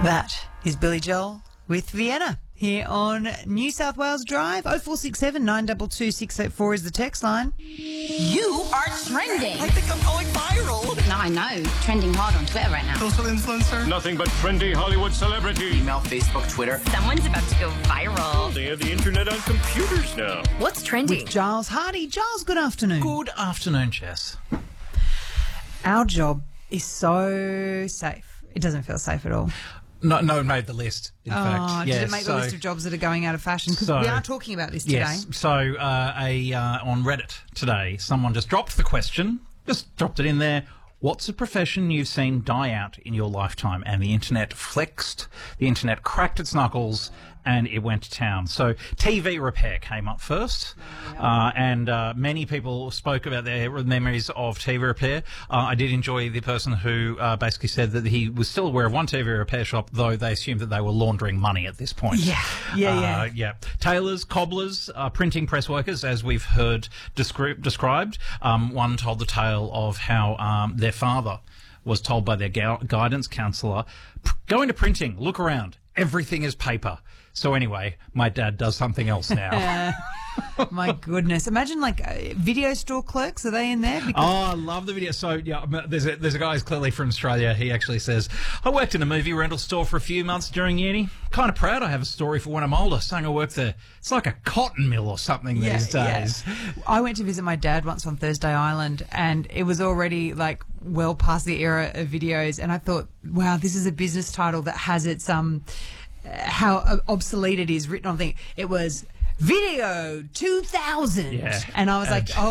That is Billy Joel with Vienna here on New South Wales Drive. 0467 922 684 is the text line. You are trending. I think I'm going viral. No, I know. Trending hard on Twitter right now. Social influencer. Nothing but trendy Hollywood celebrity. Email, Facebook, Twitter. Someone's about to go viral. They have the internet on computers now. What's trending? With Giles Hardy. Giles, good afternoon. Good afternoon, Jess. Our job is so safe. It doesn't feel safe at all. No, it made the list, in fact. Did it make the list of jobs that are going out of fashion? Because we are talking about this today. Yes. So on Reddit today, someone just dropped the question, just dropped it in there. What's a profession you've seen die out in your lifetime? And the internet flexed, the internet cracked its knuckles, and it went to town. So TV repair came up first, and many people spoke about their memories of TV repair. I did enjoy the person who basically said that he was still aware of one TV repair shop, though they assumed that they were laundering money at this point. Yeah. Tailors, cobblers, printing press workers, as we've heard described. One told the tale of how their father was told by their guidance counsellor, go into printing, look around, everything is paper. So anyway, my dad does something else now. My goodness. Imagine video store clerks. Are they in there? I love the video. So yeah, there's a guy who's clearly from Australia. He actually says, I worked in a movie rental store for a few months during uni. Kind of proud I have a story for when I'm older, saying I worked there. It's like a cotton mill or something these days. Yeah. I went to visit my dad once on Thursday Island, and it was already well past the era of videos, and I thought, wow, this is a business title that has its how obsolete it is written on the thing. It was Video 2000. Yeah. And I was like, oh,